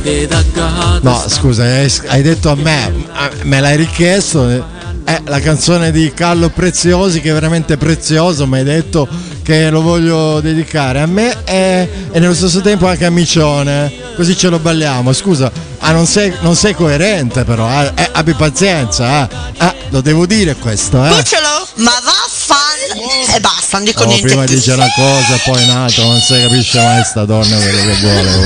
No, scusa, hai detto a me l'hai richiesto. La canzone di Carlo Preziosi, che è veramente prezioso, mi hai detto che lo voglio dedicare a me e nello stesso tempo anche a Micione, così ce lo balliamo. Scusa, non sei coerente però, abbi pazienza, lo devo dire questo, Cucciolo, ma e basta, non dico niente. Prima dice una cosa, poi un'altra, non si capisce mai sta donna quello che vuole.